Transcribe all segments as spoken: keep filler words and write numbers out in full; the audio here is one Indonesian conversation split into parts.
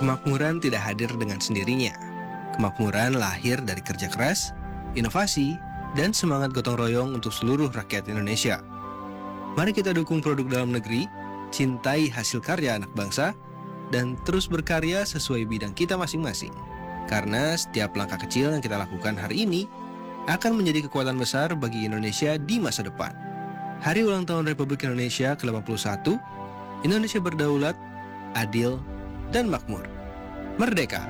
Kemakmuran tidak hadir dengan sendirinya. Kemakmuran lahir dari kerja keras, inovasi, dan semangat gotong royong untuk seluruh rakyat Indonesia. Mari kita dukung produk dalam negeri, cintai hasil karya anak bangsa, dan terus berkarya sesuai bidang kita masing-masing. Karena setiap langkah kecil yang kita lakukan hari ini akan menjadi kekuatan besar bagi Indonesia di masa depan. Hari ulang tahun Republik Indonesia ke delapan puluh satu, Indonesia berdaulat, adil, dan makmur. Merdeka!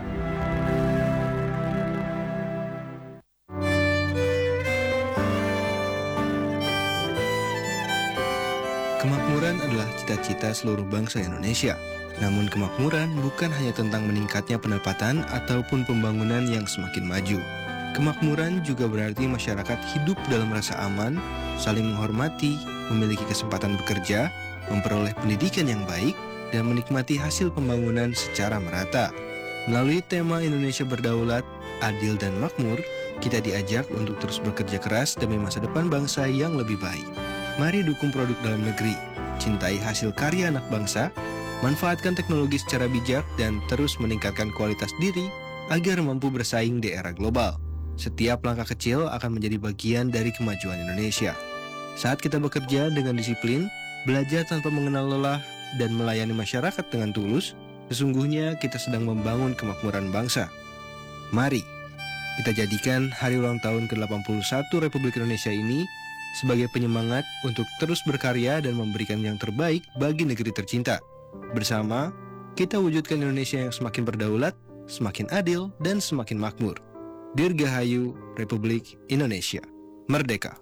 Kemakmuran adalah cita-cita seluruh bangsa Indonesia. Namun kemakmuran bukan hanya tentang meningkatnya pendapatan ataupun pembangunan yang semakin maju. Kemakmuran juga berarti masyarakat hidup dalam rasa aman, saling menghormati, memiliki kesempatan bekerja, memperoleh pendidikan yang baik, dan menikmati hasil pembangunan secara merata. Melalui tema Indonesia Berdaulat, Adil, dan Makmur, kita diajak untuk terus bekerja keras demi masa depan bangsa yang lebih baik. Mari dukung produk dalam negeri, cintai hasil karya anak bangsa, manfaatkan teknologi secara bijak, dan terus meningkatkan kualitas diri agar mampu bersaing di era global. Setiap langkah kecil akan menjadi bagian dari kemajuan Indonesia. Saat kita bekerja dengan disiplin, belajar tanpa mengenal lelah, dan melayani masyarakat dengan tulus, sesungguhnya kita sedang membangun kemakmuran bangsa. Mari kita jadikan hari ulang tahun ke delapan puluh satu Republik Indonesia ini sebagai penyemangat untuk terus berkarya dan memberikan yang terbaik bagi negeri tercinta. Bersama, kita wujudkan Indonesia yang semakin berdaulat, semakin adil, dan semakin makmur. Dirgahayu Republik Indonesia. Merdeka!